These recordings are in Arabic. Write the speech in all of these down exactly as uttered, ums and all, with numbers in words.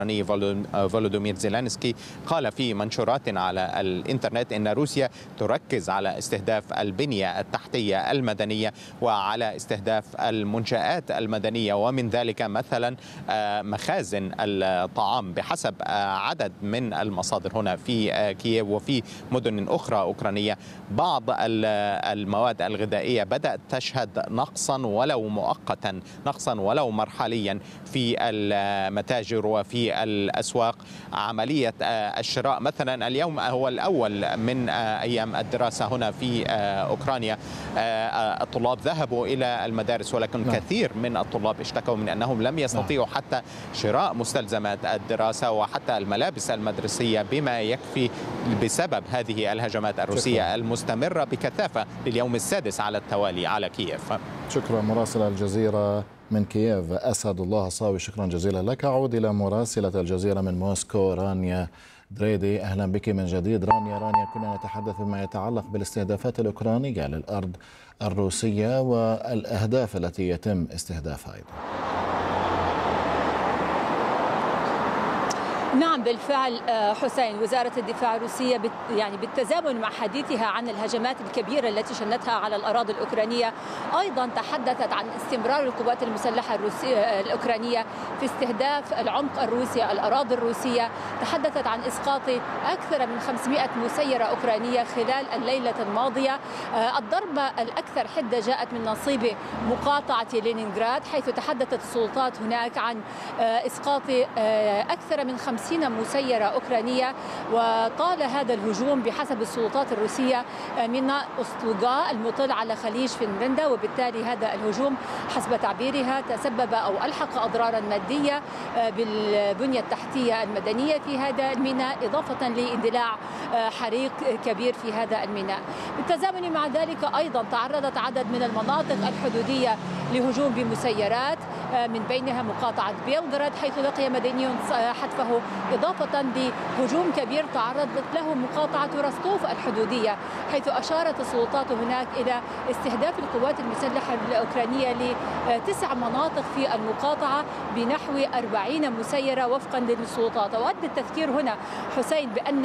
فولودومير زيلينسكي قال في منشورات على الإنترنت إن روسيا تركز على استهداف البنية التحتية المدنية وعلى استهداف المنشآت المدنية، ومن ذلك مثلا مخازن الطعام بحسب عدد من المصادر هنا في كييف وفي مدن أخرى أوكرانية. بعض المواد الغذائية بدأت تشهد نقصا ولو مؤقتا، نقصا ولو مرحليا في المتاجر وفي الأسواق. عملية الشراء مثلا اليوم هو الأول من أيام الدراسة هنا في أوكرانيا. الطلاب ذهبوا إلى المدارس، ولكن نعم. كثير من الطلاب اشتكوا من أنهم لم يستطيعوا نعم. حتى شراء مستلزمات الدراسة وحتى الملابس المدرسية بما يكفي بسبب هذه الهجمات الروسية شكرا. المستمرة بكثافة لليوم السادس على التوالي على كييف. شكرا مراسل الجزيرة من كييف أسعد الله صاوي، شكرا جزيلا لك. أعود إلى مراسلة الجزيرة من موسكو رانيا دريدي، أهلا بك من جديد. رانيا رانيا كنا نتحدث بما يتعلق بالاستهدافات الأوكرانية للأرض الروسية والأهداف التي يتم استهدافها أيضا. نعم بالفعل حسين، وزارة الدفاع الروسية يعني بالتزامن مع حديثها عن الهجمات الكبيرة التي شنتها على الأراضي الأوكرانية أيضا تحدثت عن استمرار القوات المسلحة الروسية الأوكرانية في استهداف العمق الروسي الأراضي الروسية. تحدثت عن إسقاط أكثر من خمسمائة مسيرة أوكرانية خلال الليلة الماضية. الضربة الأكثر حدة جاءت من نصيب مقاطعة لينينغراد، حيث تحدثت السلطات هناك عن إسقاط أكثر من خمسين مسيرة أوكرانية. وطال هذا الهجوم بحسب السلطات الروسية من أسطوغا المطل على خليج فنلندا، وبالتالي هذا الهجوم حسب تعبيرها تسبب أو ألحق أضرارا مادية بالبنية التحتية المدنية في هذا الميناء، إضافة لاندلاع حريق كبير في هذا الميناء. بالتزامن مع ذلك أيضا تعرضت عدد من المناطق الحدودية لهجوم بمسيرات، من بينها مقاطعة بيلغراد حيث لقي مدني حتفه، إضافة لهجوم كبير تعرضت له مقاطعة رستوف الحدودية، حيث أشارت السلطات هناك إلى استهداف القوات المسلحة الأوكرانية لتسع مناطق في المقاطعة بنحو أربعين مسيرة وفقا للسلطات. وأود التذكير هنا حسين بأن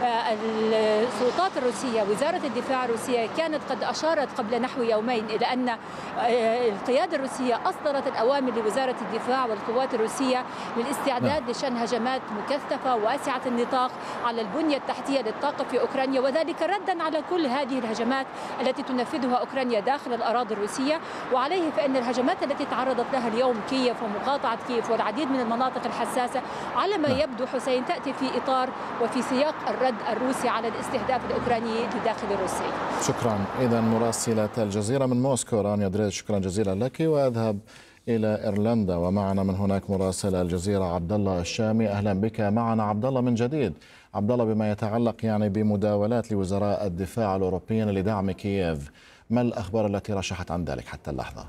السلطات الروسية وزارة الدفاع الروسية كانت قد أشارت قبل نحو يومين إلى أن القيادة الروسية أصدرت الأوامر لوزارة الدفاع والقوات الروسية للاستعداد لشن هجمات مكثفة واسعة النطاق على البنية التحتية للطاقة في أوكرانيا، وذلك ردا على كل هذه الهجمات التي تنفذها أوكرانيا داخل الأراضي الروسية. وعليه فإن الهجمات التي تعرضت لها اليوم كييف ومقاطعة كييف والعديد من المناطق الحساسة على ما يبدو حسين تأتي في إطار وفي سياق الرد الروسي على الاستهداف الأوكراني لداخل روسيا. شكرا. إذا مراسلة الجزيرة من موسكو رانيا دريد، شكرا جزيلا لك. وأذهب إلى إيرلندا ومعنا من هناك مراسل الجزيرة عبد الله الشامي، أهلا بك معنا عبد الله من جديد. عبد الله، بما يتعلق يعني بمداولات لوزراء الدفاع الأوروبيين لدعم كييف، ما الأخبار التي رشحت عن ذلك حتى اللحظة؟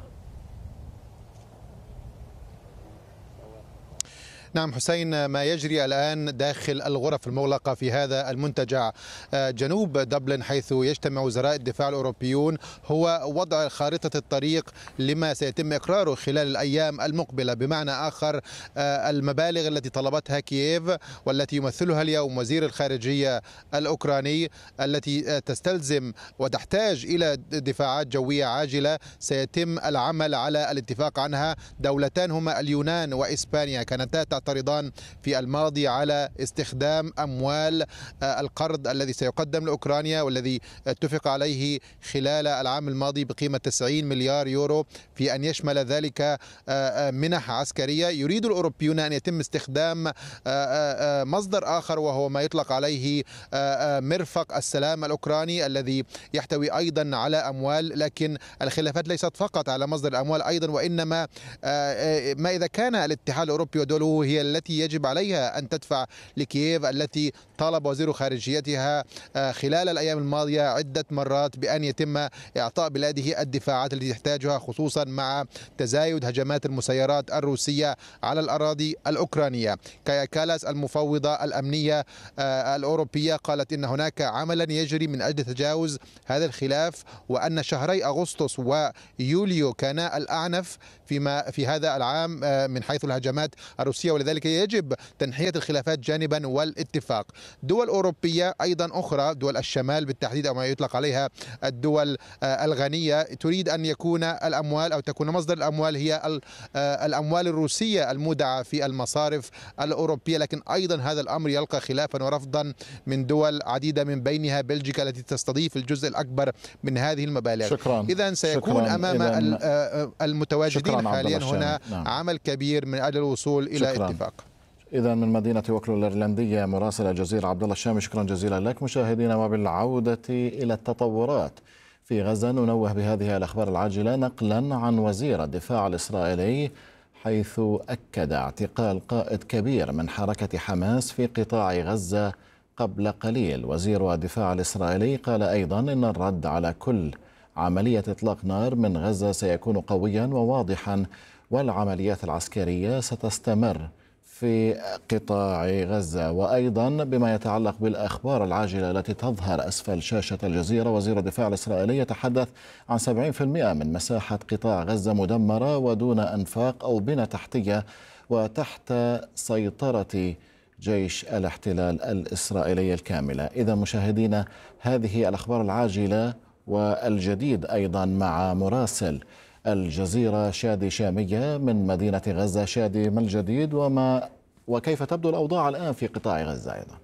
نعم حسين، ما يجري الآن داخل الغرف المغلقة في هذا المنتجع جنوب دبلن حيث يجتمع وزراء الدفاع الأوروبيون هو وضع خارطة الطريق لما سيتم إقراره خلال الأيام المقبلة. بمعنى آخر، المبالغ التي طلبتها كييف والتي يمثلها اليوم وزير الخارجية الأوكراني التي تستلزم وتحتاج إلى دفاعات جوية عاجلة سيتم العمل على الاتفاق عنها. دولتان هما اليونان وإسبانيا كانتا تعترضان في الماضي على استخدام أموال القرض الذي سيقدم لأوكرانيا والذي اتفق عليه خلال العام الماضي بقيمة تسعين مليار يورو، في أن يشمل ذلك منح عسكرية. يريد الأوروبيون أن يتم استخدام مصدر آخر وهو ما يطلق عليه مرفق السلام الأوكراني الذي يحتوي أيضا على أموال، لكن الخلافات ليست فقط على مصدر الأموال أيضا، وإنما ما إذا كان الاتحاد الأوروبي ودوله هي التي يجب عليها أن تدفع لكييف، التي طالب وزير خارجيتها خلال الأيام الماضية عدة مرات بأن يتم إعطاء بلاده الدفاعات التي تحتاجها، خصوصا مع تزايد هجمات المسيرات الروسية على الأراضي الأوكرانية. كايا كالاس المفوضة الأمنية الأوروبية قالت إن هناك عملا يجري من أجل تجاوز هذا الخلاف، وأن شهري أغسطس ويوليو كانا الأعنف فيما في هذا العام من حيث الهجمات الروسية ولذلك يجب تنحية الخلافات جانبا والاتفاق. دول أوروبية أيضا أخرى، دول الشمال بالتحديد أو ما يطلق عليها الدول الغنية، تريد أن يكون الأموال أو تكون مصدر الأموال هي الأموال الروسية المودعة في المصارف الأوروبية، لكن أيضا هذا الأمر يلقى خلافا ورفضا من دول عديدة من بينها بلجيكا التي تستضيف الجزء الأكبر من هذه المبالغ. شكرا. إذا سيكون شكرا. أمام إذن المتواجدين حاليا هنا نعم. عمل كبير من أجل الوصول إلى شكرا. اتفاق. إذا من مدينة وكلو الإيرلندية مراسل الجزيرة عبد الله الشامي، شكرا جزيلا لك. مشاهدينا، وبالعودة إلى التطورات في غزة ننوه بهذه الأخبار العاجلة نقلا عن وزير الدفاع الإسرائيلي، حيث أكد اعتقال قائد كبير من حركة حماس في قطاع غزة قبل قليل. وزير الدفاع الإسرائيلي قال أيضا إن الرد على كل عملية إطلاق نار من غزة سيكون قويا وواضحا، والعمليات العسكرية ستستمر في قطاع غزة. وأيضا بما يتعلق بالأخبار العاجلة التي تظهر أسفل شاشة الجزيرة، وزير الدفاع الإسرائيلي يتحدث عن سبعين بالمئة من مساحة قطاع غزة مدمرة ودون أنفاق أو بنى تحتية وتحت سيطرة جيش الاحتلال الإسرائيلي الكاملة. إذا مشاهدينا، هذه الأخبار العاجلة والجديد أيضا مع مراسل الجزيرة شادي شامية من مدينة غزة. شادي، ما الجديد وما وكيف تبدو الأوضاع الآن في قطاع غزة أيضا؟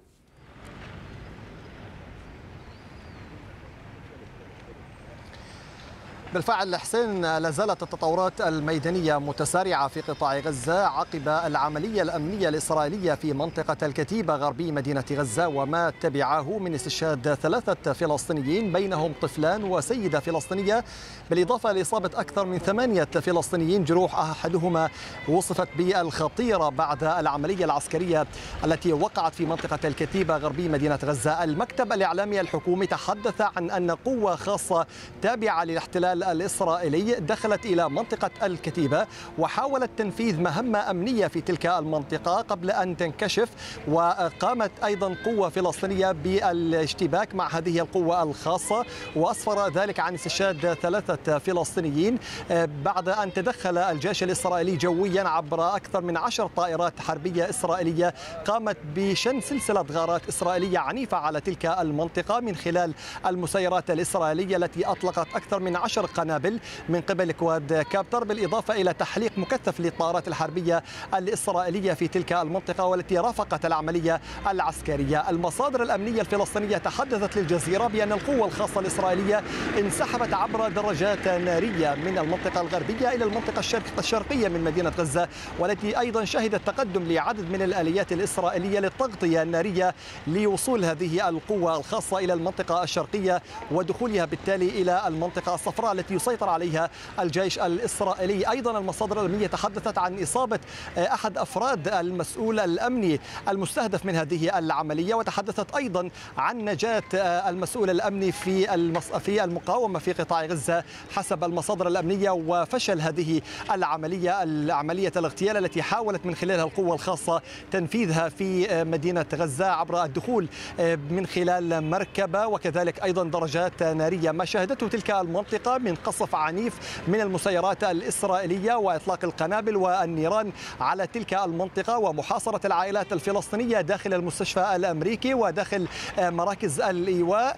بالفعل حسين، لازالت التطورات الميدانية متسارعة في قطاع غزة عقب العملية الأمنية الإسرائيلية في منطقة الكتيبة غربي مدينة غزة، وما تبعه من استشهاد ثلاثة فلسطينيين بينهم طفلان وسيدة فلسطينية، بالإضافة لإصابة أكثر من ثمانية فلسطينيين، جروح أحدهما وصفت بالخطيرة بعد العملية العسكرية التي وقعت في منطقة الكتيبة غربي مدينة غزة. المكتب الإعلامي الحكومي تحدث عن أن قوة خاصة تابعة للاحتلال الإسرائيلي دخلت إلى منطقة الكتيبة وحاولت تنفيذ مهمة أمنية في تلك المنطقة قبل أن تنكشف، وقامت أيضا قوة فلسطينية بالاشتباك مع هذه القوة الخاصة، وأسفر ذلك عن استشهاد ثلاثة فلسطينيين بعد أن تدخل الجيش الإسرائيلي جويا عبر أكثر من عشر طائرات حربية إسرائيلية قامت بشن سلسلة غارات إسرائيلية عنيفة على تلك المنطقة من خلال المسيرات الإسرائيلية التي أطلقت أكثر من عشر قنابل من قبل كواد كابتر، بالإضافة إلى تحليق مكثف للطائرات الحربية الإسرائيلية في تلك المنطقة والتي رافقت العملية العسكرية. المصادر الأمنية الفلسطينية تحدثت للجزيرة بأن القوة الخاصة الإسرائيلية انسحبت عبر دراجات نارية من المنطقة الغربية إلى المنطقة الشرقية من مدينة غزة، والتي أيضا شهدت تقدم لعدد من الآليات الإسرائيلية للتغطية النارية لوصول هذه القوة الخاصة إلى المنطقة الشرقية ودخولها بالتالي إلى المنطقة الصفراء التي يسيطر عليها الجيش الإسرائيلي. أيضا المصادر الأمنية تحدثت عن إصابة أحد أفراد المسؤول الأمني المستهدف من هذه العملية، وتحدثت أيضا عن نجاة المسؤول الأمني في في المقاومة في قطاع غزة حسب المصادر الأمنية، وفشل هذه العملية العملية الاغتيال التي حاولت من خلالها القوة الخاصة تنفيذها في مدينة غزة عبر الدخول من خلال مركبة وكذلك أيضا درجات نارية. ما شهدته تلك المنطقة من قصف عنيف من المسيرات الإسرائيلية وإطلاق القنابل والنيران على تلك المنطقة ومحاصرة العائلات الفلسطينية داخل المستشفى الأمريكي وداخل مراكز الإيواء،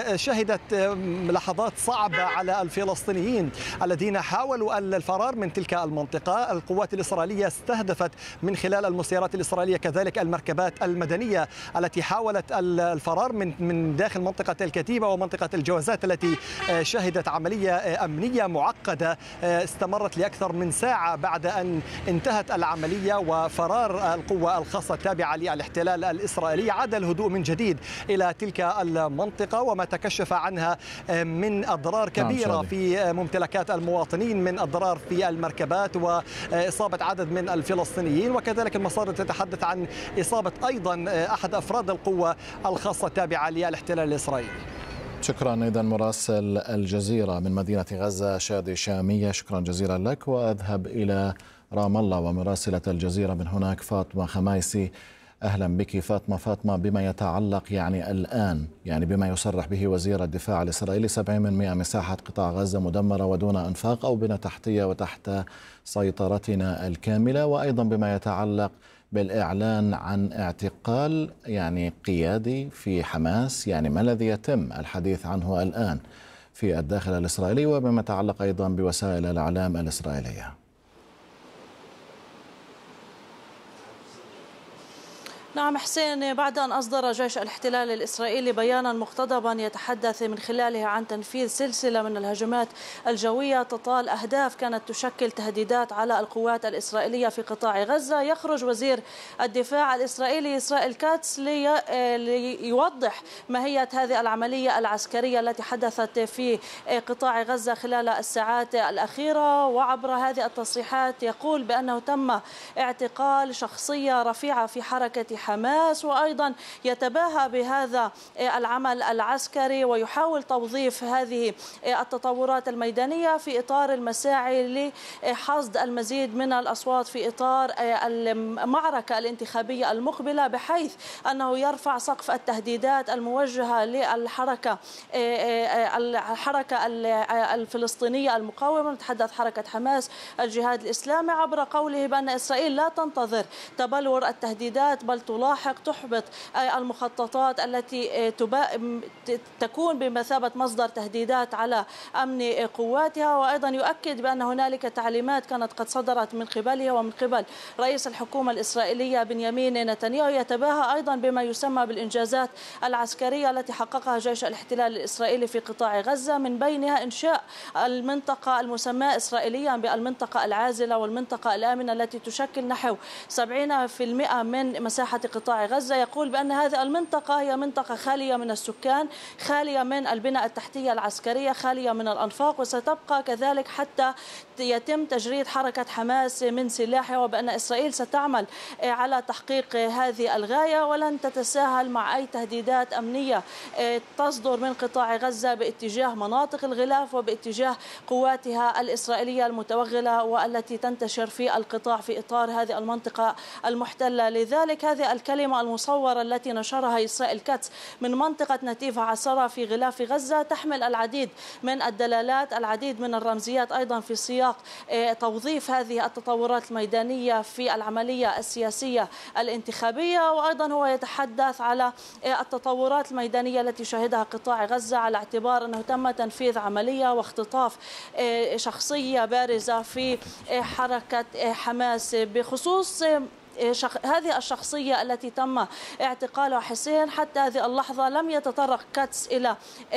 شهدت لحظات صعبة على الفلسطينيين الذين حاولوا الفرار من تلك المنطقة. القوات الإسرائيلية استهدفت من خلال المسيرات الإسرائيلية كذلك المركبات المدنية التي حاولت الفرار من من داخل منطقة الكتيبة ومنطقة الجوازات التي شهدت عملية أمنية معقدة استمرت لأكثر من ساعة بعد أن انتهت العملية وفرار القوة الخاصة التابعة للاحتلال الإسرائيلي. عاد الهدوء من جديد إلى تلك المنطقة وما تكشف عنها من أضرار كبيرة في ممتلكات المواطنين، من أضرار في المركبات وإصابة عدد من الفلسطينيين، وكذلك المصادر تتحدث عن إصابة أيضا أحد أفراد القوة الخاصة التابعة للاحتلال الإسرائيلي. شكرا. إذا مراسل الجزيرة من مدينة غزة شادي شامية، شكرا جزيلا لك. وأذهب إلى رام الله ومراسلة الجزيرة من هناك فاطمة خمايسي. أهلا بك فاطمة. فاطمة، بما يتعلق يعني الآن يعني بما يصرح به وزير الدفاع الإسرائيلي سبعين بالمئة مساحة قطاع غزة مدمرة ودون أنفاق أو بنى تحتية وتحت سيطرتنا الكاملة، وأيضا بما يتعلق بالإعلان عن اعتقال يعني قيادي في حماس. يعني ما الذي يتم الحديث عنه الآن في الداخل الإسرائيلي وبما يتعلق أيضا بوسائل الإعلام الإسرائيلية؟ نعم حسين، بعد أن أصدر جيش الاحتلال الإسرائيلي بيانا مقتضبا يتحدث من خلاله عن تنفيذ سلسلة من الهجمات الجوية تطال أهداف كانت تشكل تهديدات على القوات الإسرائيلية في قطاع غزة، يخرج وزير الدفاع الإسرائيلي إسرائيل كاتس ليوضح ماهية هذه العملية العسكرية التي حدثت في قطاع غزة خلال الساعات الأخيرة. وعبر هذه التصريحات يقول بأنه تم اعتقال شخصية رفيعة في حركة حماس، وأيضا يتباهى بهذا العمل العسكري ويحاول توظيف هذه التطورات الميدانية في إطار المساعي لحصد المزيد من الأصوات في إطار المعركة الانتخابية المقبلة، بحيث أنه يرفع سقف التهديدات الموجهة للحركة الحركة الفلسطينية المقاومة، نتحدث حركة حماس الجهاد الإسلامي، عبر قوله بأن إسرائيل لا تنتظر تبلور التهديدات بل تلاحق تحبط المخططات التي تكون بمثابة مصدر تهديدات على أمن قواتها. وأيضا يؤكد بأن هنالك تعليمات كانت قد صدرت من قبله ومن قبل رئيس الحكومة الإسرائيلية بنيامين نتنياهو، يتباهى أيضا بما يسمى بالإنجازات العسكرية التي حققها جيش الاحتلال الإسرائيلي في قطاع غزة، من بينها إنشاء المنطقة المسماة إسرائيليا بالمنطقة العازلة والمنطقة الآمنة التي تشكل نحو سبعين بالمئة من مساحة قطاع غزة. يقول بأن هذه المنطقة هي منطقة خالية من السكان، خالية من البنى التحتية العسكرية، خالية من الأنفاق، وستبقى كذلك حتى يتم تجريد حركة حماس من سلاحها، وبأن إسرائيل ستعمل على تحقيق هذه الغاية ولن تتساهل مع أي تهديدات أمنية تصدر من قطاع غزة باتجاه مناطق الغلاف وباتجاه قواتها الإسرائيلية المتوغلة والتي تنتشر في القطاع في إطار هذه المنطقة المحتلة. لذلك هذه الكلمة المصورة التي نشرها إسرائيل كاتس من منطقة نتيف عسرة في غلاف غزة تحمل العديد من الدلالات، العديد من الرمزيات أيضا في سياق توظيف هذه التطورات الميدانية في العملية السياسية الانتخابية. وأيضا هو يتحدث على التطورات الميدانية التي شهدها قطاع غزة على اعتبار أنه تم تنفيذ عملية واختطاف شخصية بارزة في حركة حماس. بخصوص هذه الشخصية التي تم اعتقالها حسين، حتى هذه اللحظة لم يتطرق كاتس إلى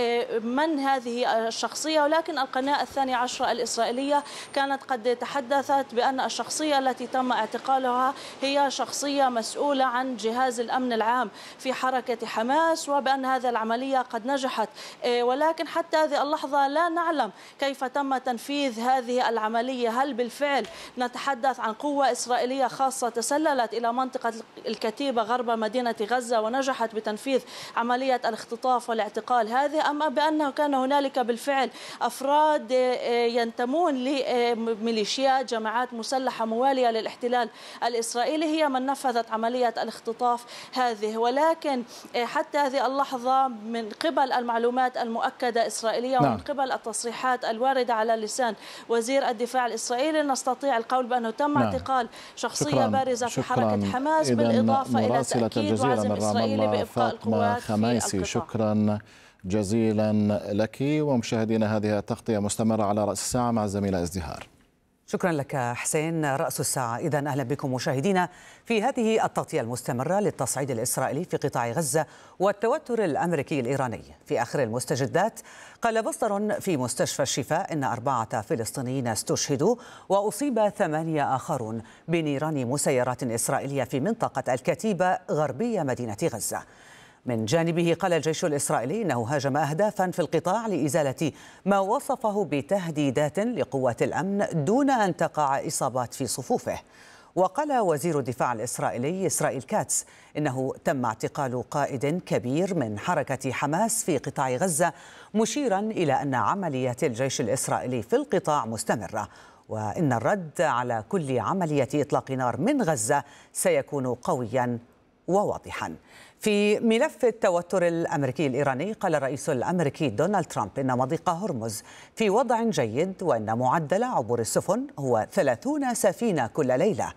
من هذه الشخصية، ولكن القناة الثانية عشرة الإسرائيلية كانت قد تحدثت بأن الشخصية التي تم اعتقالها هي شخصية مسؤولة عن جهاز الأمن العام في حركة حماس، وبأن هذه العملية قد نجحت، ولكن حتى هذه اللحظة لا نعلم كيف تم تنفيذ هذه العملية. هل بالفعل نتحدث عن قوة إسرائيلية خاصة تسلل إلى منطقة الكتيبة غرب مدينة غزة ونجحت بتنفيذ عملية الاختطاف والاعتقال هذه، أما بأنه كان هنالك بالفعل أفراد ينتمون لميليشيات جماعات مسلحة موالية للاحتلال الإسرائيلي هي من نفذت عملية الاختطاف هذه؟ ولكن حتى هذه اللحظة من قبل المعلومات المؤكدة إسرائيلية ومن قبل التصريحات الواردة على لسان وزير الدفاع الإسرائيلي نستطيع القول بأنه تم اعتقال شخصية بارزة في حركة حماس، بالإضافة إلى تأكيد وعزم إسرائيلي بإبقاء القوات في القطاع. شكرا جزيلا لك. ومشاهدينا هذه التغطية مستمرة على رأس الساعة مع الزميلة ازدهار. شكرا لك حسين. رأس الساعة إذن. أهلا بكم مشاهدينا في هذه التغطية المستمرة للتصعيد الإسرائيلي في قطاع غزة والتوتر الأمريكي الإيراني. في آخر المستجدات قال مصدر في مستشفى الشفاء إن أربعة فلسطينيين استشهدوا وأصيب ثمانية آخرون بنيران مسيرات إسرائيلية في منطقة الكتيبة غربية مدينة غزة. من جانبه قال الجيش الإسرائيلي إنه هاجم أهدافا في القطاع لإزالة ما وصفه بتهديدات لقوات الأمن دون أن تقع إصابات في صفوفه. وقال وزير الدفاع الإسرائيلي إسرائيل كاتس إنه تم اعتقال قائد كبير من حركة حماس في قطاع غزة، مشيرا إلى أن عمليات الجيش الإسرائيلي في القطاع مستمرة، وإن الرد على كل عملية إطلاق نار من غزة سيكون قويا وواضحا. في ملف التوتر الأمريكي الإيراني قال الرئيس الأمريكي دونالد ترامب إن مضيق هرمز في وضع جيد وإن معدل عبور السفن هو ثلاثين سفينة كل ليلة.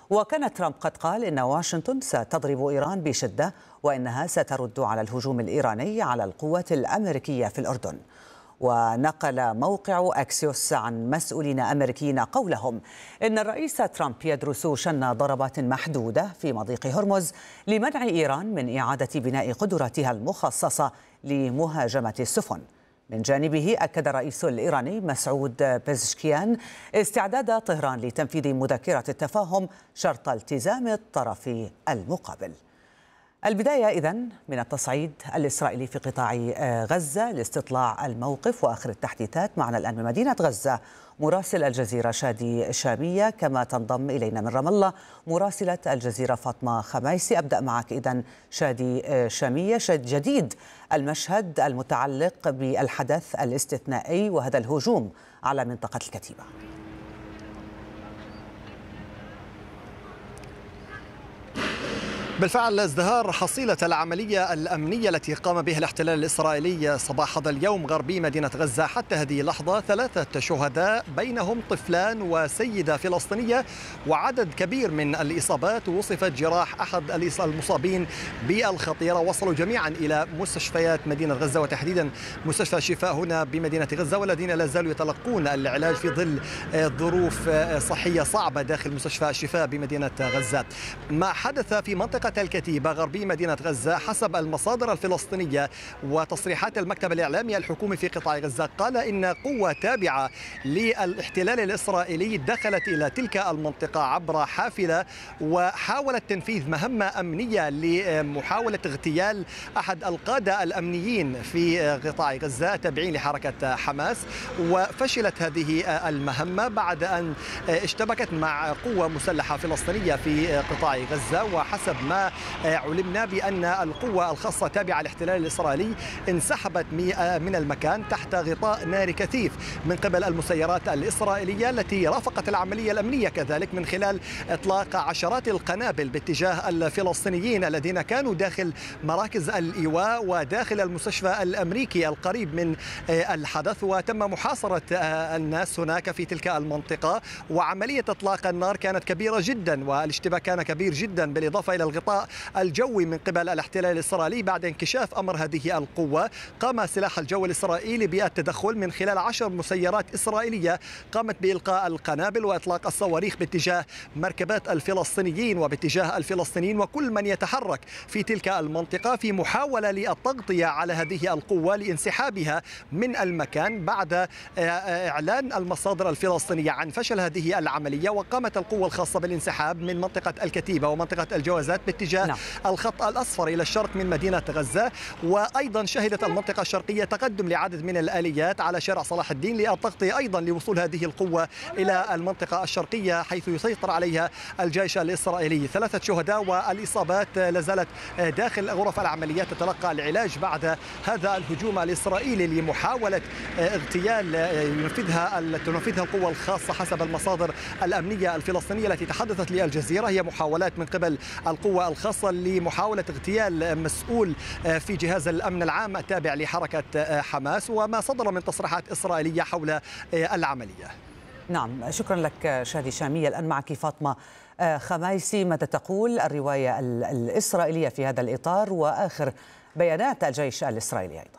وكان ترامب قد قال إن واشنطن ستضرب إيران بشدة وإنها سترد على الهجوم الإيراني على القوات الأمريكية في الأردن. ونقل موقع أكسيوس عن مسؤولين أمريكيين قولهم إن الرئيس ترامب يدرس شن ضربات محدودة في مضيق هرمز لمنع إيران من إعادة بناء قدراتها المخصصة لمهاجمة السفن. من جانبه أكد الرئيس الإيراني مسعود بيزشكيان استعداد طهران لتنفيذ مذكرة التفاهم شرط التزام الطرف المقابل. البداية إذن من التصعيد الإسرائيلي في قطاع غزة لاستطلاع الموقف وآخر التحديثات. معنا الآن من مدينة غزة مراسل الجزيرة شادي شامية، كما تنضم إلينا من رام الله مراسلة الجزيرة فاطمة خميسي. أبدأ معك إذن شادي شامية، شد جديد المشهد المتعلق بالحدث الاستثنائي وهذا الهجوم على منطقة الكتيبة. بالفعل ازدهار حصيلة العملية الأمنية التي قام بها الاحتلال الإسرائيلي صباح هذا اليوم غربي مدينة غزة. حتى هذه اللحظة ثلاثة شهداء بينهم طفلان وسيدة فلسطينية وعدد كبير من الإصابات. وصفت جراح أحد المصابين بالخطيرة. وصلوا جميعا إلى مستشفيات مدينة غزة وتحديدا مستشفى الشفاء هنا بمدينة غزة، والذين لا زالوا يتلقون العلاج في ظل ظروف صحية صعبة داخل مستشفى الشفاء بمدينة غزة. ما حدث في منطقة الكتيبة غربي مدينة غزة حسب المصادر الفلسطينية وتصريحات المكتب الإعلامي الحكومي في قطاع غزة، قال إن قوة تابعة للاحتلال الإسرائيلي دخلت إلى تلك المنطقة عبر حافلة وحاولت تنفيذ مهمة أمنية لمحاولة اغتيال أحد القادة الأمنيين في قطاع غزة التابعين لحركة حماس. وفشلت هذه المهمة بعد أن اشتبكت مع قوة مسلحة فلسطينية في قطاع غزة. وحسب ما علمنا بأن القوة الخاصة تابعة للاحتلال الإسرائيلي انسحبت من المكان تحت غطاء نار كثيف من قبل المسيرات الإسرائيلية التي رافقت العملية الأمنية، كذلك من خلال إطلاق عشرات القنابل باتجاه الفلسطينيين الذين كانوا داخل مراكز الإيواء وداخل المستشفى الأمريكي القريب من الحدث. وتم محاصرة الناس هناك في تلك المنطقة، وعملية إطلاق النار كانت كبيرة جدا والاشتباك كان كبير جدا، بالإضافة إلى الغطاء الجوي من قبل الاحتلال الإسرائيلي. بعد انكشاف أمر هذه القوة قام سلاح الجو الإسرائيلي بالتدخل من خلال عشر مسيرات إسرائيلية قامت بإلقاء القنابل وإطلاق الصواريخ باتجاه مركبات الفلسطينيين وباتجاه الفلسطينيين وكل من يتحرك في تلك المنطقة في محاولة للتغطية على هذه القوة لانسحابها من المكان بعد إعلان المصادر الفلسطينية عن فشل هذه العملية. وقامت القوة الخاصة بالانسحاب من منطقة الكتيبة ومنطقة الجوازات باتجاه نعم. الخط الأصفر إلى الشرق من مدينة غزة. وأيضا شهدت المنطقة الشرقية تقدم لعدد من الآليات على شارع صلاح الدين للتغطية أيضا لوصول هذه القوة إلى المنطقة الشرقية حيث يسيطر عليها الجيش الإسرائيلي. ثلاثة شهداء والإصابات لازالت داخل غرف العمليات تتلقى العلاج بعد هذا الهجوم الإسرائيلي لمحاولة اغتيال ينفذها تنفذها القوة الخاصة حسب المصادر الأمنية الفلسطينية التي تحدثت للجزيرة. هي محاولات من قبل القوة الخاصة لمحاولة اغتيال مسؤول في جهاز الأمن العام التابع لحركة حماس، وما صدر من تصريحات إسرائيلية حول العملية. نعم، شكرا لك شادي شامية. الآن معك فاطمة خميسي، ماذا تقول الرواية الإسرائيلية في هذا الإطار وآخر بيانات الجيش الإسرائيلي أيضا؟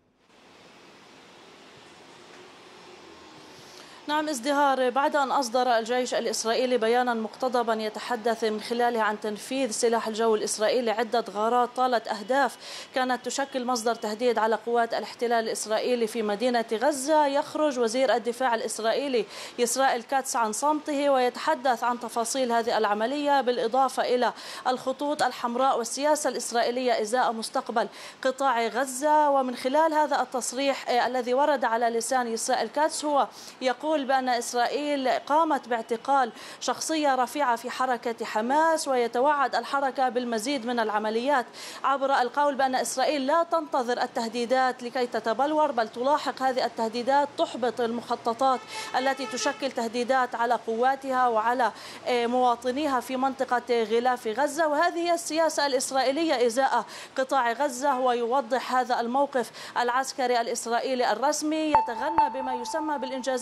نعم، ازدهار بعد أن أصدر الجيش الإسرائيلي بيانا مقتضبا يتحدث من خلاله عن تنفيذ سلاح الجو الإسرائيلي عدة غارات طالت أهداف كانت تشكل مصدر تهديد على قوات الاحتلال الإسرائيلي في مدينة غزة. يخرج وزير الدفاع الإسرائيلي إسرائيل كاتس عن صمته ويتحدث عن تفاصيل هذه العملية بالإضافة إلى الخطوط الحمراء والسياسة الإسرائيلية إزاء مستقبل قطاع غزة. ومن خلال هذا التصريح الذي ورد على لسان إسرائيل كاتس هو يقول بأن إسرائيل قامت باعتقال شخصية رفيعة في حركة حماس ويتوعد الحركة بالمزيد من العمليات، عبر القول بأن إسرائيل لا تنتظر التهديدات لكي تتبلور بل تلاحق هذه التهديدات تحبط المخططات التي تشكل تهديدات على قواتها وعلى مواطنيها في منطقة غلاف غزة. وهذه هي السياسة الإسرائيلية إزاء قطاع غزة. ويوضح هذا الموقف العسكري الإسرائيلي الرسمي يتغنى بما يسمى بالإنجازات العسكرية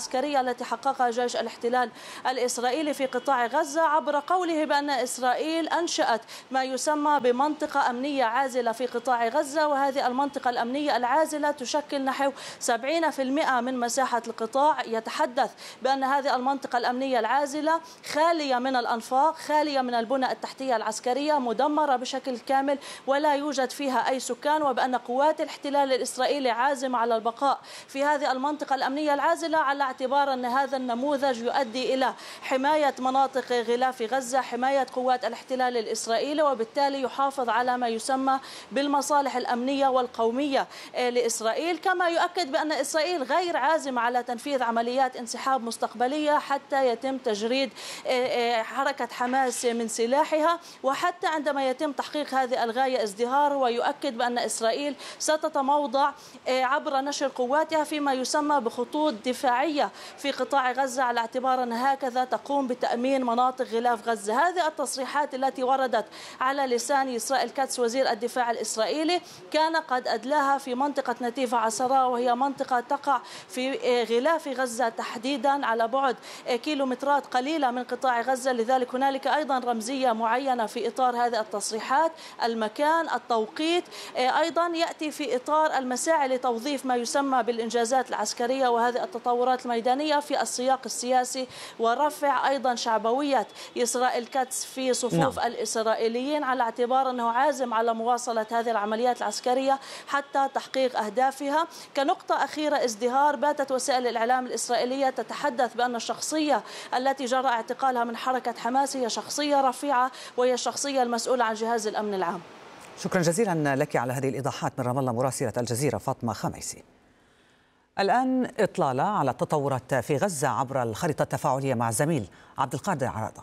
العسكرية التي حققها جيش الاحتلال الإسرائيلي في قطاع غزة عبر قوله بأن إسرائيل أنشأت ما يسمى بمنطقة أمنية عازلة في قطاع غزة، وهذه المنطقة الأمنية العازلة تشكل نحو سبعين بالمئة من مساحة القطاع. يتحدث بأن هذه المنطقة الأمنية العازلة خالية من الأنفاق، خالية من البنى التحتية العسكرية، مدمرة بشكل كامل ولا يوجد فيها أي سكان، وبأن قوات الاحتلال الإسرائيلي عازمة على البقاء في هذه المنطقة الأمنية العازلة على اعتبار أن هذا النموذج يؤدي إلى حماية مناطق غلاف غزة، حماية قوات الاحتلال الإسرائيلي، وبالتالي يحافظ على ما يسمى بالمصالح الأمنية والقومية لإسرائيل. كما يؤكد بأن إسرائيل غير عازمة على تنفيذ عمليات انسحاب مستقبلية حتى يتم تجريد حركة حماس من سلاحها، وحتى عندما يتم تحقيق هذه الغاية ازدهار. ويؤكد بأن إسرائيل ستتموضع عبر نشر قواتها فيما يسمى بخطوط دفاعية في قطاع غزة على اعتبار أن هكذا تقوم بتأمين مناطق غلاف غزة. هذه التصريحات التي وردت على لسان إسرائيل كاتس وزير الدفاع الإسرائيلي كان قد أدلاها في منطقة نتيف عسراء، وهي منطقة تقع في غلاف غزة تحديدا على بعد كيلومترات قليلة من قطاع غزة. لذلك هنالك أيضا رمزية معينة في إطار هذه التصريحات، المكان، التوقيت، أيضا يأتي في إطار المساعي لتوظيف ما يسمى بالإنجازات العسكرية وهذه التطورات الميدانية في السياق السياسي، ورفع أيضا شعبوية إسرائيل كاتس في صفوف نعم. الإسرائيليين على اعتبار أنه عازم على مواصلة هذه العمليات العسكرية حتى تحقيق أهدافها. كنقطة أخيرة ازدهار، باتت وسائل الإعلام الإسرائيلية تتحدث بأن الشخصية التي جرى اعتقالها من حركة حماس هي شخصية رفيعة، وهي الشخصية المسؤولة عن جهاز الأمن العام. شكرا جزيلا لك على هذه الإيضاحات من رام الله مراسلة الجزيرة فاطمة خميسي. الآن إطلالة على التطورات في غزة عبر الخريطة التفاعلية مع الزميل عبد القادر عراضة.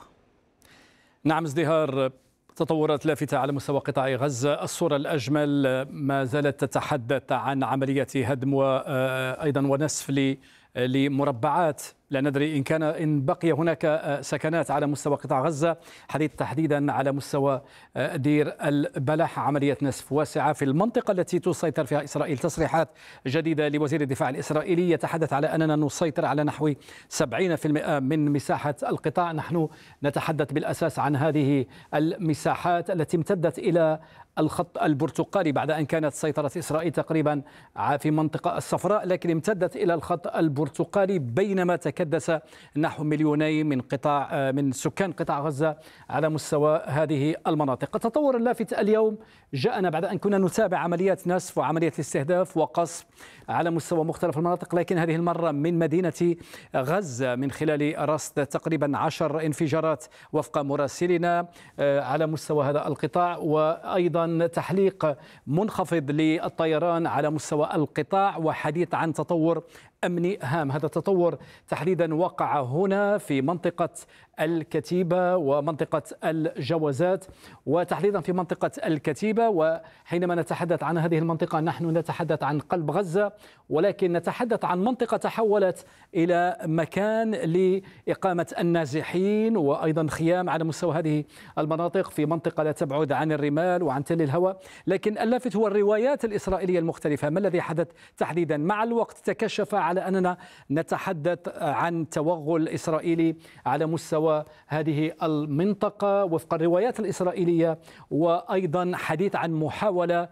نعم، ازدهار تطورات لافتة على مستوى قطاع غزة. الصورة الأجمل ما زالت تتحدث عن عملية هدم وأيضا ونسف لمربعات، لا ندري إن كان إن بقي هناك سكنات على مستوى قطاع غزة، حديث تحديدا على مستوى دير البلح، عملية نسف واسعة في المنطقة التي تسيطر فيها إسرائيل. تصريحات جديدة لوزير الدفاع الإسرائيلي يتحدث على أننا نسيطر على نحو سبعين بالمئة من مساحة القطاع. نحن نتحدث بالأساس عن هذه المساحات التي امتدت إلى الخط البرتقالي بعد أن كانت سيطرة إسرائيل تقريبا في منطقة الصفراء، لكن امتدت إلى الخط البرتقالي، بينما تكدس نحو مليونين من قطاع من سكان قطاع غزة على مستوى هذه المناطق. التطور اللافت اليوم جاءنا بعد أن كنا نتابع عمليات نسف وعملية الاستهداف وقصف على مستوى مختلف المناطق، لكن هذه المرة من مدينة غزة من خلال رصد تقريبا عشر انفجارات وفق مراسلنا على مستوى هذا القطاع، وأيضا تحليق منخفض للطيران على مستوى القطاع، وحديث عن تطور أمني هام. هذا التطور تحديدا وقع هنا في منطقة الكتيبة ومنطقة الجوازات، وتحديدا في منطقة الكتيبة. وحينما نتحدث عن هذه المنطقة نحن نتحدث عن قلب غزة، ولكن نتحدث عن منطقة تحولت إلى مكان لإقامة النازحين وأيضا خيام على مستوى هذه المناطق في منطقة لا تبعد عن الرمال وعن تل الهواء. لكن اللافت هو الروايات الإسرائيلية المختلفة. ما الذي حدث تحديدا؟ مع الوقت تكشف على أننا نتحدث عن توغل إسرائيلي على مستوى هذه المنطقة وفق الروايات الإسرائيلية، وأيضا حديث عن محاولة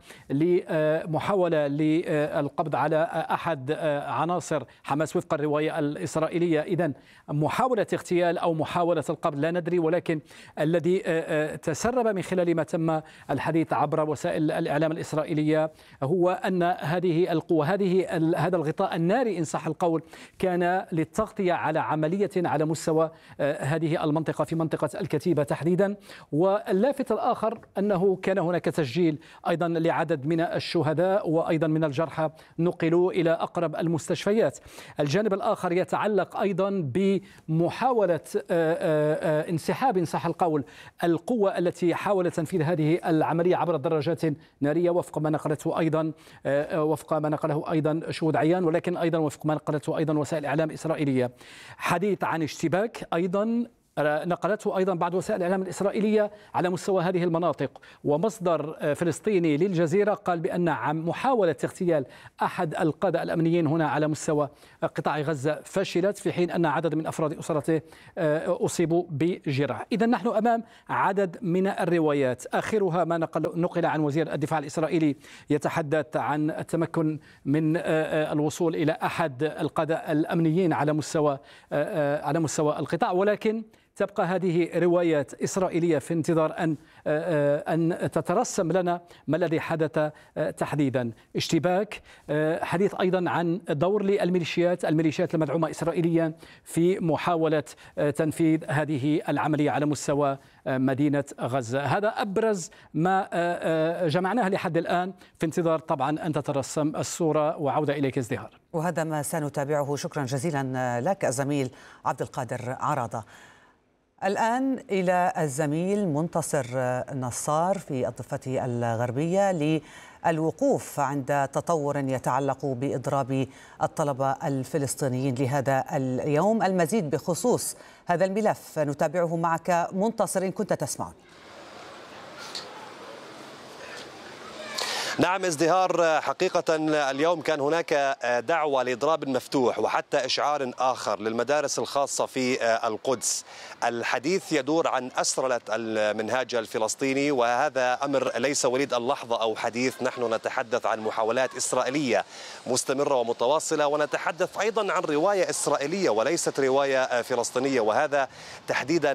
لمحاولة للقبض على أحد عناصر حماس وفق الرواية الإسرائيلية. إذن محاولة اغتيال أو محاولة القبض لا ندري، ولكن الذي تسرب من خلال ما تم الحديث عبر وسائل الإعلام الإسرائيلية هو أن هذه القوة هذه هذا الغطاء الناري إن صح القول كان للتغطية على عملية على مستوى هذه المنطقة في منطقة الكتيبة تحديدا. واللافت الآخر أنه كان هناك تسجيل أيضا لعدد من الشهداء وأيضا من الجرحى نقلوا إلى أقرب المستشفيات. الجانب الآخر يتعلق أيضا بمحاولة انسحاب إن صح القول القوة التي حاولت تنفيذ هذه العملية عبر دراجات نارية وفق ما نقلته أيضا وفق ما نقله أيضا شهود عيان، ولكن أيضا وفق ما نقلته أيضا وسائل إعلام إسرائيلية. حديث عن اشتباك أيضا نقلته أيضا بعض وسائل الإعلام الإسرائيلية على مستوى هذه المناطق. ومصدر فلسطيني للجزيرة قال بأن محاولة اغتيال أحد القادة الأمنيين هنا على مستوى قطاع غزة فشلت، في حين أن عدد من أفراد أسرته أصيبوا بجراح. إذا نحن أمام عدد من الروايات، آخرها ما نقل, نقل عن وزير الدفاع الإسرائيلي يتحدث عن التمكن من الوصول إلى أحد القادة الأمنيين على مستوى على مستوى القطاع، ولكن تبقى هذه روايات إسرائيلية في انتظار أن أن تترسم لنا ما الذي حدث تحديدا. اشتباك، حديث أيضا عن دور للميليشيات الميليشيات المدعومة إسرائيليا في محاولة تنفيذ هذه العملية على مستوى مدينة غزة. هذا أبرز ما جمعناه لحد الآن، في انتظار طبعا أن تترسم الصورة. وعودة إليك ازدهار. وهذا ما سنتابعه. شكرا جزيلا لك الزميل عبد القادر عراضة. الآن إلى الزميل منتصر نصار في الضفة الغربية للوقوف عند تطور يتعلق بإضراب الطلبة الفلسطينيين لهذا اليوم. المزيد بخصوص هذا الملف نتابعه معك منتصر إن كنت تسمع. نعم ازدهار، حقيقة اليوم كان هناك دعوة لإضراب مفتوح وحتى إشعار آخر للمدارس الخاصة في القدس. الحديث يدور عن أسرلة المنهاج الفلسطيني، وهذا أمر ليس وليد اللحظة أو حديث. نحن نتحدث عن محاولات إسرائيلية مستمرة ومتواصلة، ونتحدث أيضا عن رواية إسرائيلية وليست رواية فلسطينية، وهذا تحديدا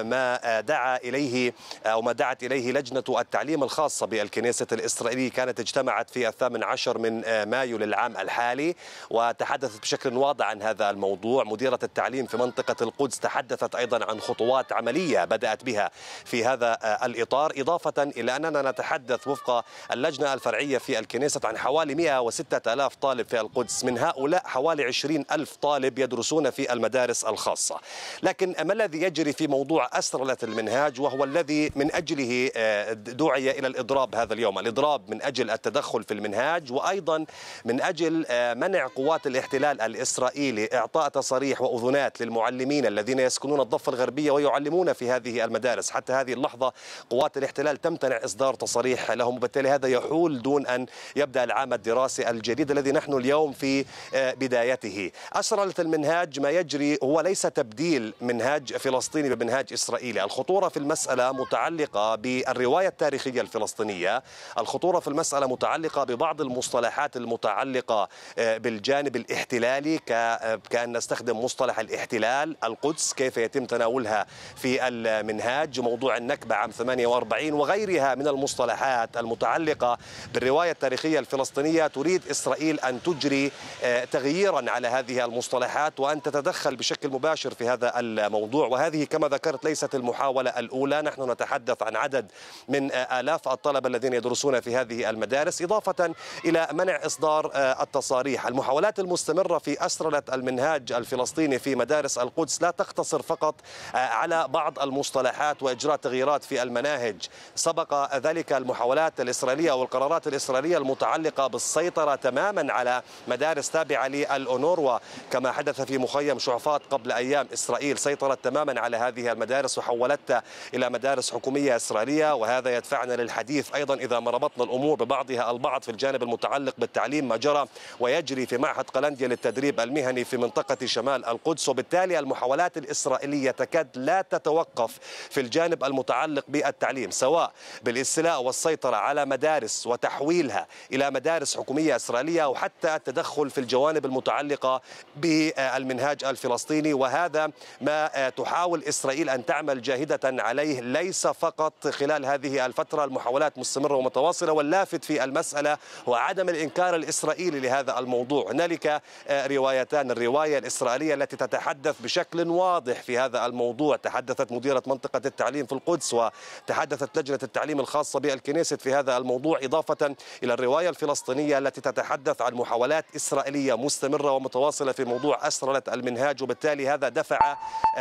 ما دعا إليه أو ما دعت إليه لجنة التعليم الخاصة بالكنيسة الإسرائيلية. كانت اجتمعت في الثامن عشر من مايو للعام الحالي، وتحدثت بشكل واضح عن هذا الموضوع. مديرة التعليم في منطقة القدس تحدثت أيضا عن خطوات عملية بدأت بها في هذا الإطار، إضافة إلى أننا نتحدث وفق اللجنة الفرعية في الكنيسة عن حوالي مئة وستة آلاف طالب في القدس، من هؤلاء حوالي عشرين ألف طالب يدرسون في المدارس الخاصة. لكن ما الذي يجري في موضوع أسرلة المنهاج، وهو الذي من أجله دعي إلى الإضراب هذا اليوم؟ الإضراب من أجل التدخل في المنهاج، وأيضا من أجل منع قوات الاحتلال الإسرائيلي إعطاء تصاريح وأذنات للمعلمين الذين يسكنون الضفة الغربية ويعلمون في هذه المدارس. حتى هذه اللحظة قوات الاحتلال تمتنع إصدار تصاريح لهم، وبالتالي هذا يحول دون أن يبدأ العام الدراسي الجديد الذي نحن اليوم في بدايته. أسرلة المنهاج ما يجري هو ليس تبديل منهاج فلسطيني بمنهاج إسرائيلي. الخطورة في المسألة متعلقة بالرواية التاريخية الفلسطينية، الخطورة في المسألة متعلقة ببعض المصطلحات المتعلقة بالجانب الاحتلالي، كأن نستخدم مصطلح الاحتلال، القدس كيف يتم تناولها في المنهاج، موضوع النكبة عام ثمانية وأربعين وغيرها من المصطلحات المتعلقة بالرواية التاريخية الفلسطينية. تريد إسرائيل أن تجري تغييرا على هذه المصطلحات وأن تتدخل بشكل مباشر في هذا الموضوع. وهذه كما ذكرت ليست المحاولة الأولى، نحن نتحدث عن عدد من آلاف الطلبة الذين يدرسون في هذه المدارس، إضافة إلى منع إصدار التصاريح. المحاولات المستمرة في أسرلة المنهاج الفلسطيني في مدارس القدس لا تقتصر فقط على بعض المصطلحات وإجراء تغييرات في المناهج. سبق ذلك المحاولات الإسرائيلية أو القرارات الإسرائيلية المتعلقة بالسيطرة تماما على مدارس تابعة للأونروا، كما حدث في مخيم شعفاط قبل أيام. إسرائيل سيطرت تماما على هذه المدارس وحولتها إلى مدارس حكومية إسرائيلية، وهذا يدفعنا للحديث أيضا إذا ما ربطنا الأمور ببعضها البعض في الجانب المتعلق بالتعليم ما جرى ويجري في معهد قلنديا للتدريب المهني في منطقة شمال القدس. وبالتالي المحاولات الإسرائيلية تكاد لا تتوقف في الجانب المتعلق بالتعليم، سواء بالاستيلاء والسيطرة على مدارس وتحويلها إلى مدارس حكومية إسرائيلية، أو حتى التدخل في الجوانب المتعلقة بالمنهاج الفلسطيني. وهذا ما تحاول إسرائيل أن تعمل جاهدة عليه، ليس فقط خلال هذه الفترة، المحاولات مستمرة ومتواصلة. واللافت في المسألة هو عدم الإنكار الإسرائيلي لهذا الموضوع. هنالك روايتان، الرواية الإسرائيلية التي تتحدث بشكل واضح في هذا الموضوع، تحدثت مديرة منطقة التعليم في القدس وتحدثت لجنة التعليم الخاصة بالكنيسة في هذا الموضوع، إضافة إلى الرواية الفلسطينية التي تتحدث عن محاولات إسرائيلية مستمرة ومتواصلة في موضوع أسرلة المنهاج. وبالتالي هذا دفع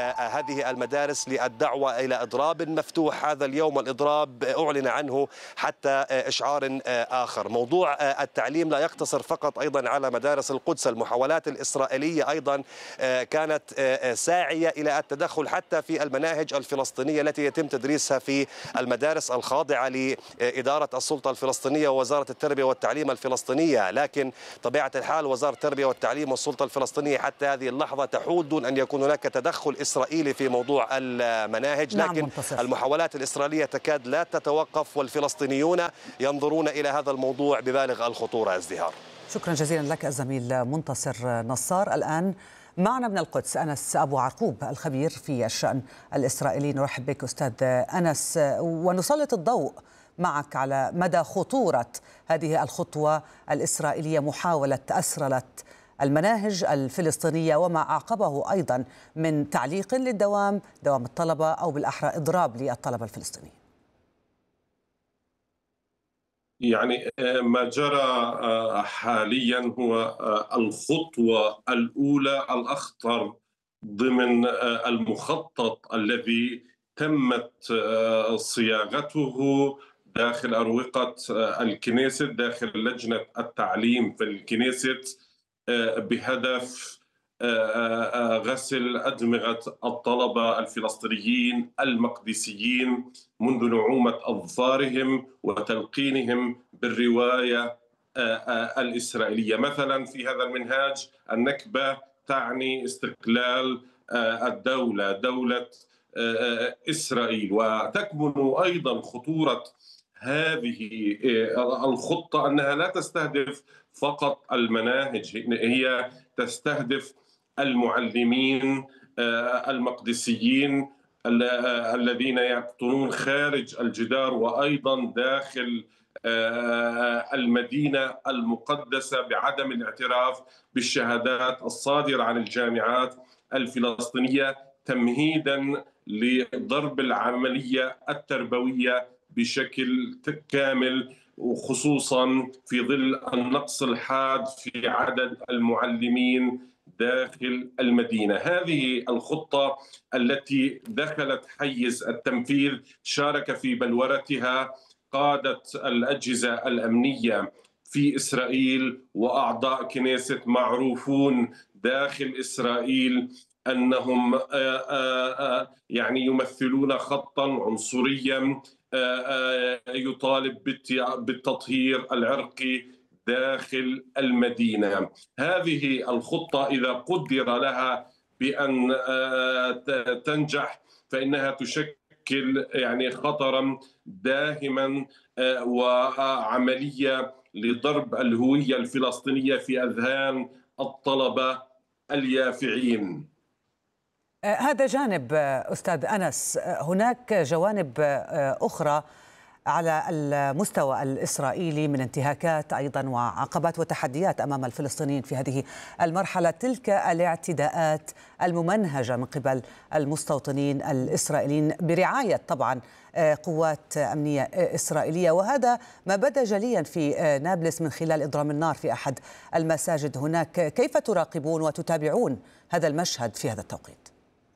هذه المدارس للدعوة إلى إضراب مفتوح هذا اليوم، والإضراب أعلن عنه حتى إشعار آخر. موضوع التعليم لا يقتصر فقط أيضا على مدارس القدس. المحاولات الإسرائيلية أيضا كانت ساعية إلى التدخل حتى في المناهج الفلسطينية التي يتم تدريسها في المدارس الخاضعة لإدارة السلطة الفلسطينية ووزارة التربية والتعليم الفلسطينية، لكن طبيعة الحال وزارة التربية والتعليم والسلطة الفلسطينية حتى هذه اللحظة تحول دون أن يكون هناك تدخل إسرائيلي في موضوع المناهج. لكن نعم، المحاولات الإسرائيلية تكاد لا تتوقف، والفلسطينيون ينظرون إلى هذا الموضوع ببالغ الخطورة. ازدهار، شكرا جزيلا لك الزميل منتصر نصار. الآن معنا من القدس أنس أبو عرقوب الخبير في الشأن الإسرائيلي. نرحب بك أستاذ أنس، ونسلط الضوء معك على مدى خطورة هذه الخطوة الإسرائيلية، محاولة أسرلة المناهج الفلسطينية وما أعقبه أيضا من تعليق للدوام، دوام الطلبة، أو بالأحرى إضراب للطلبة الفلسطينيين. يعني ما جرى حاليا هو الخطوة الأولى الأخطر ضمن المخطط الذي تمت صياغته داخل أروقة الكنيست، داخل لجنة التعليم في الكنيست، بهدف غسل أدمغة الطلبة الفلسطينيين المقدسيين منذ نعومة أظفارهم وتلقينهم بالرواية الإسرائيلية. مثلا في هذا المنهاج النكبة تعني استقلال الدولة، دولة إسرائيل. وتكمن أيضا خطورة هذه الخطة أنها لا تستهدف فقط المناهج، هي تستهدف المعلمين المقدسيين الذين يقطنون خارج الجدار وأيضا داخل المدينة المقدسة بعدم الاعتراف بالشهادات الصادرة عن الجامعات الفلسطينية، تمهيدا لضرب العملية التربوية بشكل كامل، وخصوصا في ظل النقص الحاد في عدد المعلمين داخل المدينة. هذه الخطة التي دخلت حيز التنفيذ شارك في بلورتها قادة الأجهزة الأمنية في إسرائيل وأعضاء كنيست معروفون داخل إسرائيل أنهم يعني يمثلون خطا عنصريا يطالب بالتطهير العرقي داخل المدينة. هذه الخطة إذا قدر لها بأن تنجح فإنها تشكل يعني خطرا داهما وعملية لضرب الهوية الفلسطينية في أذهان الطلبة اليافعين. هذا جانب أستاذ أنس، هناك جوانب أخرى على المستوى الإسرائيلي من انتهاكات أيضا وعقبات وتحديات أمام الفلسطينيين في هذه المرحلة، تلك الاعتداءات الممنهجة من قبل المستوطنين الإسرائيليين برعاية طبعا قوات أمنية إسرائيلية. وهذا ما بدا جليا في نابلس من خلال إضرام النار في أحد المساجد هناك. كيف تراقبون وتتابعون هذا المشهد في هذا التوقيت؟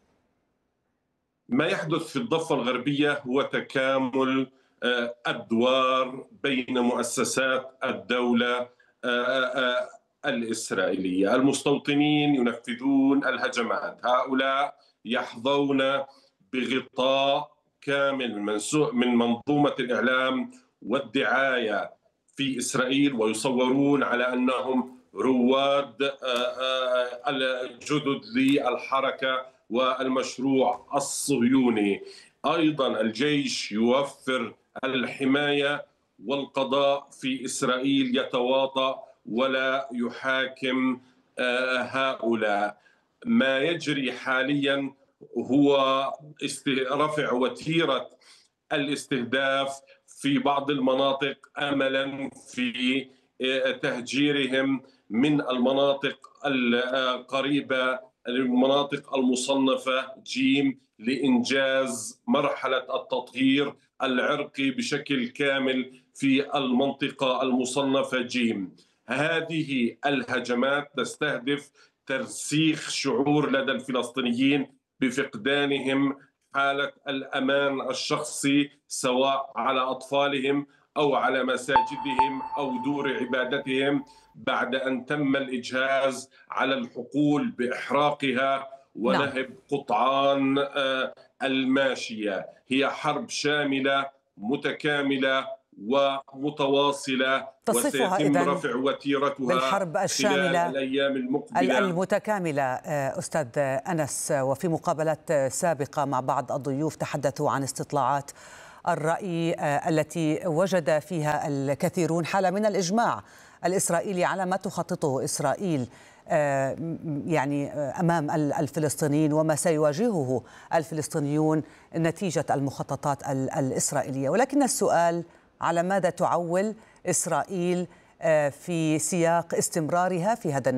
ما يحدث في الضفة الغربية هو تكامل أدوار بين مؤسسات الدولة الإسرائيلية. المستوطنين ينفذون الهجمات، هؤلاء يحظون بغطاء كامل من منظومة الإعلام والدعاية في إسرائيل، ويصورون على أنهم رواد الجدد للحركة والمشروع الصهيوني. أيضا الجيش يوفر الحماية، والقضاء في إسرائيل يتواطأ ولا يحاكم هؤلاء. ما يجري حاليا هو رفع وتيرة الاستهداف في بعض المناطق أملا في تهجيرهم من المناطق القريبة، المناطق المصنفة جيم، لإنجاز مرحلة التطهير العرقي بشكل كامل في المنطقة المصنفة جيم. هذه الهجمات تستهدف ترسيخ شعور لدى الفلسطينيين بفقدانهم حالة الأمان الشخصي، سواء على أطفالهم أو على مساجدهم أو دور عبادتهم، بعد أن تم الإجهاز على الحقول بإحراقها ونهب نعم. قطعان الماشية. هي حرب شاملة متكاملة ومتواصلة، وسيتم رفع وتيرتها بالحرب الشاملة خلال الأيام المقبلة المتكاملة. أستاذ أنس، وفي مقابلات سابقة مع بعض الضيوف تحدثوا عن استطلاعات الرأي التي وجد فيها الكثيرون حالة من الإجماع الإسرائيلي على ما تخططه إسرائيل يعني أمام الفلسطينيين وما سيواجهه الفلسطينيون نتيجة المخططات الإسرائيلية. ولكن السؤال على ماذا تعول إسرائيل في سياق استمرارها في هذا